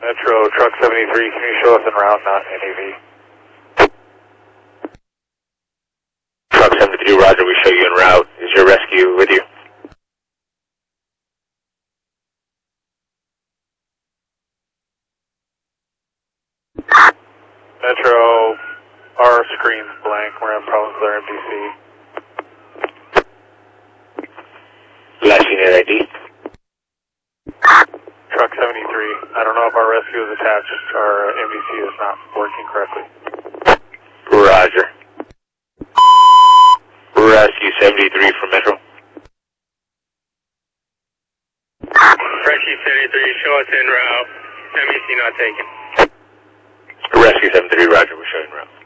Metro, truck 73, can you show us en route, not NAV? Truck 73, roger, we show you en route. Is your rescue with you? Metro, our screen's blank, we're having problems with our MDC. Last unit ID. Truck 73, I don't know if our rescue is attached, our MDC is not working correctly. Roger. Rescue 73 from Metro. Rescue 73, show us en route. MDC not taken. Rescue 73, roger, we're showing en route.